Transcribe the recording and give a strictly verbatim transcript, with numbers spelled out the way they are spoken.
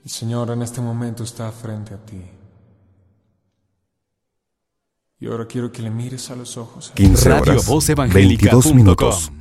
El Señor en este momento está frente a ti. Y ahora quiero que le mires a los ojos. quince Radio horas, Voz Evangélica veintidós punto com. minutos.